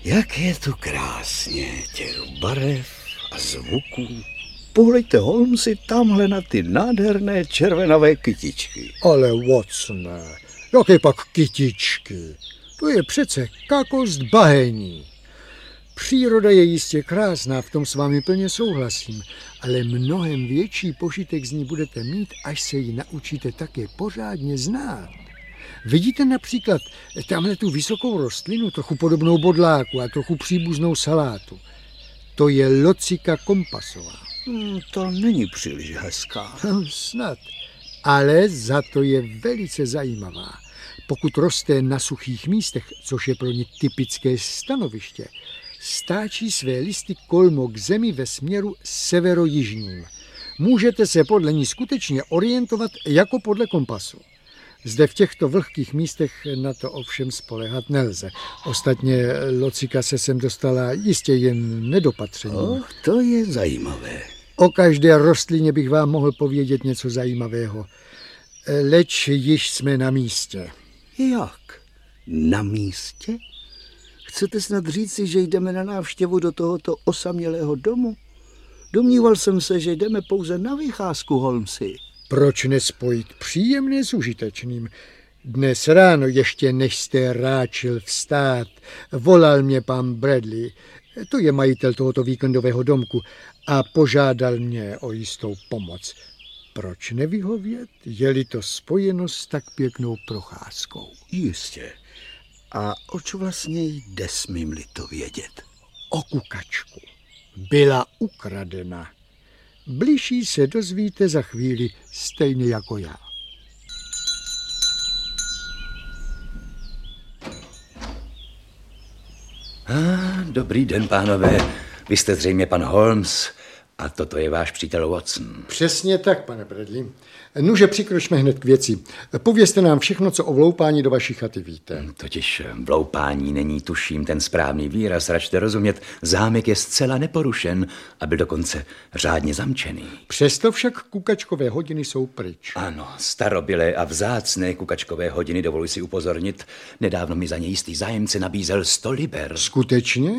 Jak je tu krásně, těch barev a zvuků. Pohlejte, Holmesi, tamhle na ty nádherné červenavé kytičky. Ale Watsone, jaké pak kytičky? To je přece kakost bahení. Příroda je jistě krásná, v tom s vámi plně souhlasím, ale mnohem větší požitek z ní budete mít, až se ji naučíte také pořádně znát. Vidíte například tamhle tu vysokou rostlinu, trochu podobnou bodláku a trochu příbuznou salátu. To je locika kompasová. To není příliš hezká. Snad, ale za to je velice zajímavá. Pokud roste na suchých místech, což je pro ní typické stanoviště, stáčí své listy kolmo k zemi ve směru severojižním. Můžete se podle ní skutečně orientovat jako podle kompasu. Zde v těchto vlhkých místech na to ovšem spoléhat nelze. Ostatně locika se sem dostala jistě jen nedopatřením. To je zajímavé. O každé rostlině bych vám mohl povědět něco zajímavého. Leč již jsme na místě. Jak? Na místě? Chcete snad říci, že jdeme na návštěvu do tohoto osamělého domu? Domníval jsem se, že jdeme pouze na vycházku, Holmesi. Proč nespojit příjemné s užitečným? Dnes ráno, ještě než jste ráčil vstát, volal mě pan Bradley, to je majitel tohoto víkendového domku, a požádal mě o jistou pomoc. Proč nevyhovět, je-li to spojeno s tak pěknou procházkou? Jistě. A oč vlastně jde, smím-li to vědět? O kukačku. Byla ukradena. Bližší se dozvíte za chvíli, stejně jako já. Dobrý den, pánové. Vy jste zřejmě pan Holmes a toto je váš přítel Watson. Přesně tak, pane Bradley. Nuže, přikročme hned k věci. Povězte nám všechno, co o vloupání do vaší chaty víte. Totiž vloupání není, tuším, ten správný výraz, račte rozumět. Zámek je zcela neporušen a byl dokonce řádně zamčený. Přesto však kukačkové hodiny jsou pryč. Ano, starobylé a vzácné kukačkové hodiny, dovoluji si upozornit. Nedávno mi za ně jistý zájemce nabízel 100 liber. Skutečně?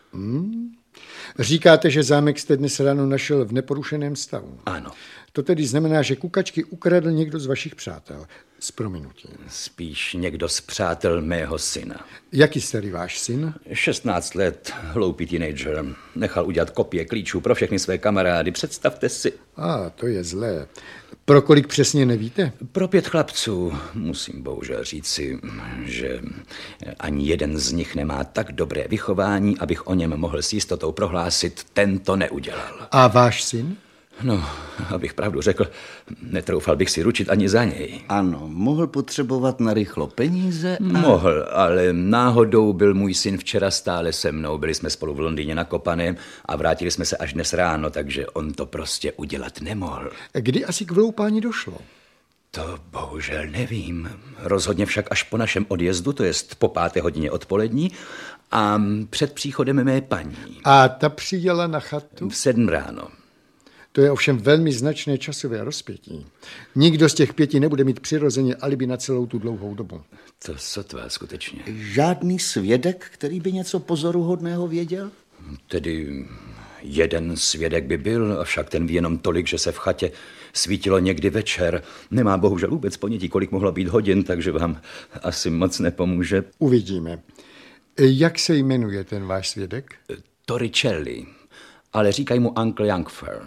Říkáte, že zámek jste dnes ráno našel v neporušeném stavu. Ano. To tedy znamená, že kukačky ukradl někdo z vašich přátel. S prominutím. Spíš někdo z přátel mého syna. Jaký starý váš syn? 16 let, hloupý teenager. Nechal udělat kopie klíčů pro všechny své kamarády. Představte si. To je zlé. Pro kolik přesně nevíte? Pro 5 chlapců. Musím bohužel říci, že ani jeden z nich nemá tak dobré vychování, abych o něm mohl s jistotou prohlásit, ten to neudělal. A váš syn? No, abych pravdu řekl, netroufal bych si ručit ani za něj. Ano, mohl potřebovat narychlo peníze. Mohl, ale náhodou byl můj syn včera stále se mnou. Byli jsme spolu v Londýně na Kopaném a vrátili jsme se až dnes ráno, takže on to prostě udělat nemohl. Kdy asi k vloupání došlo? To bohužel nevím. Rozhodně však až po našem odjezdu, to jest po 5. hodině odpolední a před příchodem mé paní. A ta přijela na chatu? V 7 ráno. To je ovšem velmi značné časové rozpětí. Nikdo z těch 5 nebude mít přirozeně alibi na celou tu dlouhou dobu. To sotva skutečně. Žádný svědek, který by něco pozoruhodného věděl? Tedy jeden svědek by byl, avšak ten ví jenom tolik, že se v chatě svítilo někdy večer. Nemá bohužel vůbec ponětí, kolik mohlo být hodin, takže vám asi moc nepomůže. Uvidíme. Jak se jmenuje ten váš svědek? Torricelli, ale říkají mu Uncle Youngfer.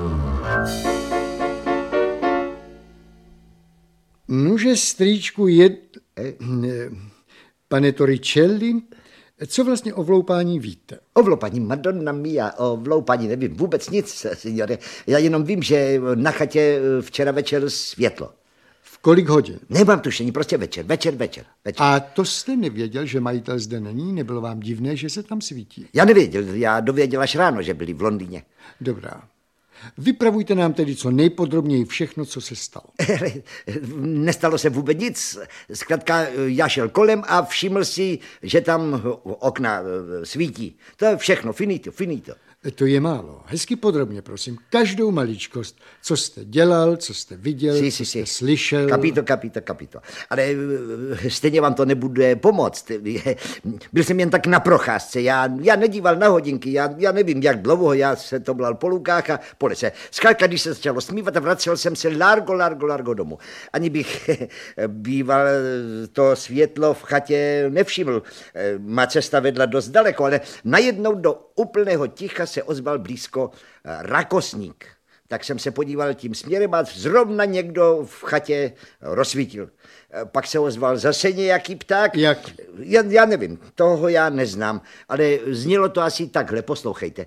Nuže, strýčku, pane Torricelli, co vlastně o vloupání víte? O vloupání, Madonna mia, o vloupání nevím vůbec nic, signore. Já jenom vím, že na chatě včera večer světlo. V kolik hodin? Nemám tušení, prostě večer. A to jste nevěděl, že majitel zde není? Nebylo vám divné, že se tam svítí? Já nevěděl, já dověděl až ráno, že byli v Londýně. Dobrá. Vypravujte nám tedy co nejpodrobněji všechno, co se stalo. Nestalo se vůbec nic. Zkrátka já šel kolem a všiml si, že tam okna svítí. To je všechno, finito. To je málo. Hezky podrobně, prosím. Každou maličkost. Co jste dělal, co jste viděl, co jste slyšel. Kapito. Ale stejně vám to nebude pomoct. Byl jsem jen tak na procházce. Já nedíval na hodinky. Já nevím, jak dlouho. Já se to blal po lukách a po lese. Zkrátka, když se začalo smívat a vracel jsem se largo domů. Ani bych býval to světlo v chatě nevšiml. Má cesta vedla dost daleko, ale najednou do úplného ticha se ozval blízko rakosník. Tak jsem se podíval tím směrem a zrovna někdo v chatě rozsvítil. Pak se ozval zase nějaký pták. Jak? Já nevím, toho já neznám, ale znělo to asi takhle, poslouchejte.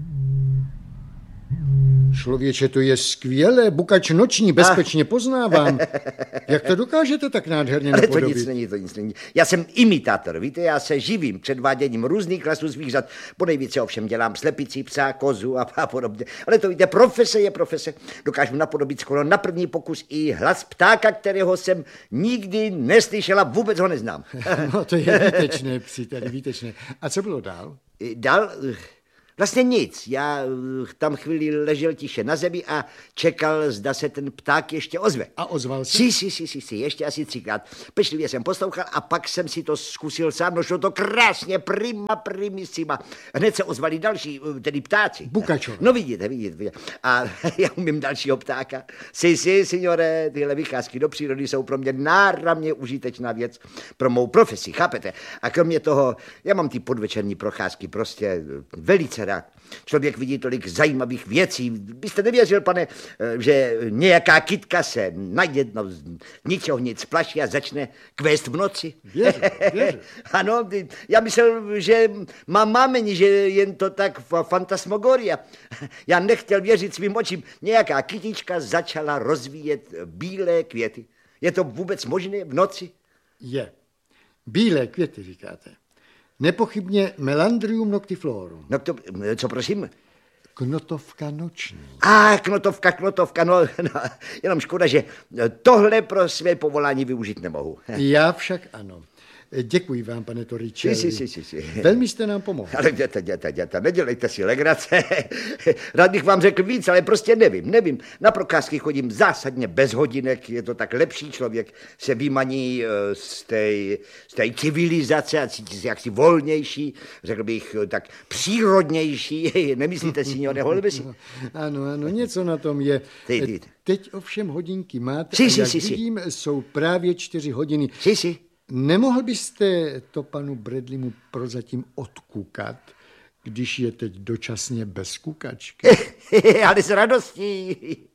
Člověče, to je skvělé, bukač noční, bezpečně poznávám. Jak to dokážete tak nádherně ale napodobit? To nic není. Já jsem imitátor, víte, já se živím předváděním různých klasů zvířat. Po nejvíce ovšem dělám slepici, psa, kozu a podobně. Ale to víte, profese je profese. Dokážu napodobit skoro na první pokus i hlas ptáka, kterého jsem nikdy neslyšel a vůbec ho neznám. No to je výtečné, příteli, výtečné. A co bylo dál? Dál? Vlastně nic. Já tam chvíli ležel tiše na zemi a čekal, zda se ten pták ještě ozve. A ozval se? Si, ještě asi 3krát. Pečlivě jsem poslouchal a pak jsem si to zkusil sám. No šlo to krásně, primissima. Hned se ozvali další, tedy ptáci. Bukačové. No vidíte. A já umím dalšího ptáka. Si, signore, tyhle vycházky do přírody jsou pro mě náramně užitečná věc pro mou profesi, chápete? A kromě toho, já mám ty podvečerní procházky prostě velice rád. Člověk vidí tolik zajímavých věcí. Byste nevěřil, pane, že nějaká kytka se najednou z ničeho nic splaší a začne kvést v noci? Věřu. Ano, já myslel, že mám mámení, že jen to tak fantasmagoria. Já nechtěl věřit svým očím. Nějaká kytička začala rozvíjet bílé květy. Je to vůbec možné v noci? Je. Bílé květy, říkáte. Nepochybně Melandrium noctiflorum. No to, co prosím? Knotovka noční. Knotovka, no, jenom škoda, že tohle pro své povolání využít nemohu. Já však ano. Děkuji vám, pane Torricelli. Si. Velmi jste nám pomohl. Ale jděte, nedělejte si legrace. Rád bych vám řekl víc, ale prostě nevím. Na procházky chodím zásadně bez hodinek, je to tak lepší, člověk se vymaní z té civilizace a cítí se jaksi volnější, řekl bych tak přírodnější. Nemyslíte, signore Holmesi? Ano, něco na tom je. Teď ovšem hodinky máte a jak vidím, jsou právě 4 hodiny. Si. Nemohl byste to panu Bradleymu prozatím odkukat, když je teď dočasně bez kukačky? Ale s radostí.